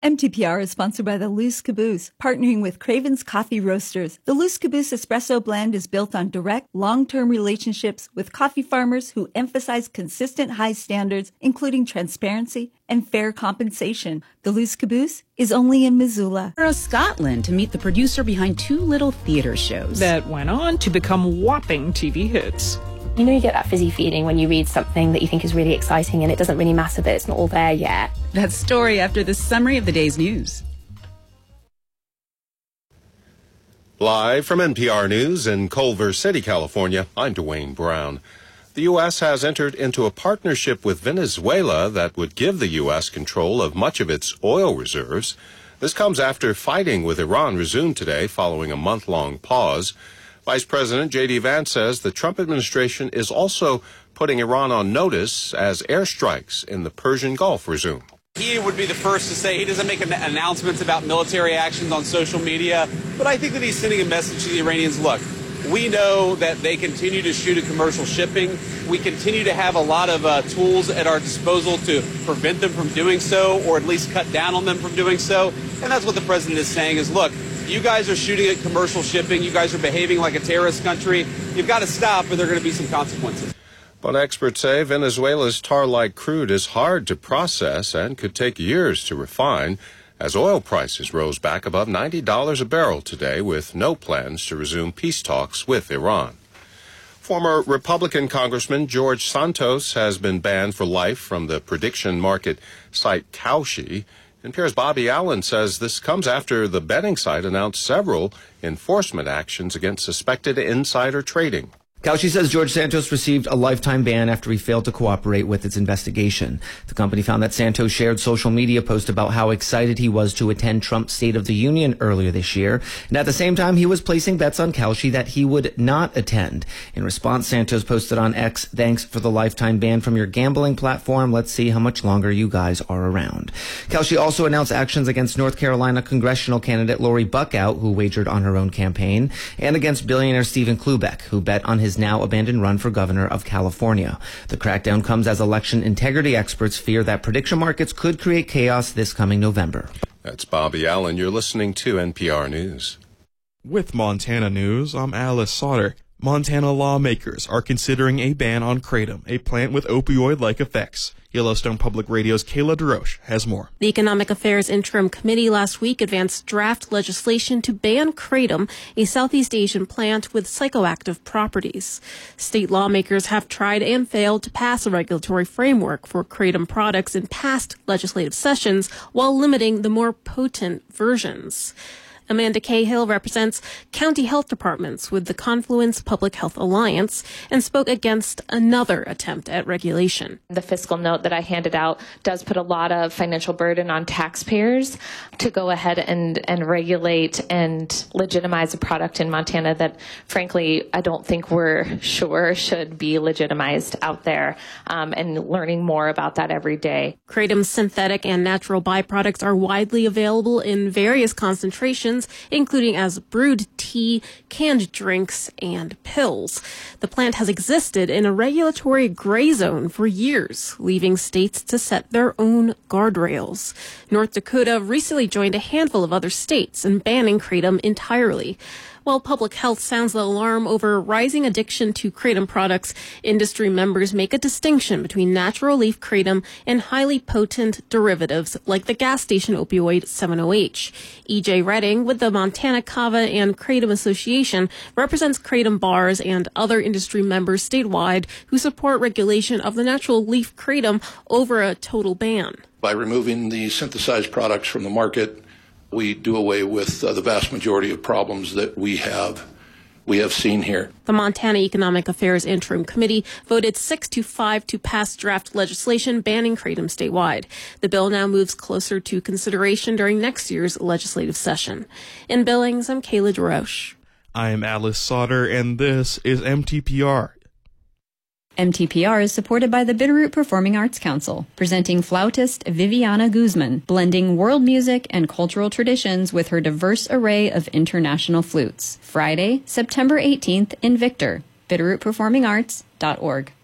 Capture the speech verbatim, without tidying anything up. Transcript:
M T P R is sponsored by the Loose Caboose, partnering with Craven's Coffee Roasters. The Loose Caboose Espresso Blend is built on direct, long-term relationships with coffee farmers who emphasize consistent high standards, including transparency and fair compensation. The Loose Caboose is only in Missoula. Scotland to meet the producer behind two little theater shows that went on to become whopping T V hits. You know, you get that fizzy feeling when you read something that you think is really exciting and it doesn't really matter that it's not all there yet. That story after the summary of the day's news. Live from N P R News in Culver City, California, I'm Dwayne Brown. The U S has entered into a partnership with Venezuela that would give the U S control of much of its oil reserves. This comes after fighting with Iran resumed today following a month-long pause. Vice President J D. Vance says the Trump administration is also putting Iran on notice as airstrikes in the Persian Gulf resume. He would be the first to say he doesn't make announcements about military actions on social media, but I think that he's sending a message to the Iranians. Look, we know that they continue to shoot at commercial shipping. We continue to have a lot of uh, tools at our disposal to prevent them from doing so, or at least cut down on them from doing so. And that's what the president is saying is, look, you guys are shooting at commercial shipping. You guys are behaving like a terrorist country. You've got to stop, or there are going to be some consequences. But experts say Venezuela's tar-like crude is hard to process and could take years to refine, as oil prices rose back above ninety dollars a barrel today with no plans to resume peace talks with Iran. Former Republican Congressman George Santos has been banned for life from the prediction market site Kalshi. N P R's Bobby Allen says this comes after the betting site announced several enforcement actions against suspected insider trading. Kalshi says George Santos received a lifetime ban after he failed to cooperate with its investigation. The company found that Santos shared social media posts about how excited he was to attend Trump's State of the Union earlier this year, and at the same time he was placing bets on Kalshi that he would not attend. In response, Santos posted on X, "Thanks for the lifetime ban from your gambling platform. Let's see how much longer you guys are around." Kalshi also announced actions against North Carolina congressional candidate Lori Buckout, who wagered on her own campaign, and against billionaire Stephen Klubeck, who bet on his now abandoned run for governor of California. The crackdown comes as election integrity experts fear that prediction markets could create chaos this coming November. That's Bobby Allen. You're listening to N P R News. With Montana News, I'm Alice Sauter. Montana lawmakers are considering a ban on kratom, a plant with opioid-like effects. Yellowstone Public Radio's Kayla DeRoche has more. The Economic Affairs Interim Committee last week advanced draft legislation to ban kratom, a Southeast Asian plant with psychoactive properties. State lawmakers have tried and failed to pass a regulatory framework for kratom products in past legislative sessions while limiting the more potent versions. Amanda Cahill represents county health departments with the Confluence Public Health Alliance and spoke against another attempt at regulation. The fiscal note that I handed out does put a lot of financial burden on taxpayers to go ahead and, and regulate and legitimize a product in Montana that, frankly, I don't think we're sure should be legitimized out there, um, and learning more about that every day. Kratom's synthetic and natural byproducts are widely available in various concentrations, including as brewed tea, canned drinks, and pills. The plant has existed in a regulatory gray zone for years, leaving states to set their own guardrails. North Dakota recently joined a handful of other states in banning kratom entirely. While public health sounds the alarm over rising addiction to kratom products, industry members make a distinction between natural leaf kratom and highly potent derivatives like the gas station opioid seven oh H. E J Redding with the Montana Kava and Kratom Association represents kratom bars and other industry members statewide who support regulation of the natural leaf kratom over a total ban. By removing the synthesized products from the market, we do away with uh, the vast majority of problems that we have we have seen here. The Montana Economic Affairs Interim Committee voted six to five to pass draft legislation banning kratom statewide. The bill now moves closer to consideration during next year's legislative session. In Billings, I'm Kayla DeRoche. I'm Alice Sauter, and this is M T P R. M T P R is supported by the Bitterroot Performing Arts Council, presenting flautist Viviana Guzman, blending world music and cultural traditions with her diverse array of international flutes. Friday, September eighteenth in Victor, bitterroot performing arts dot org.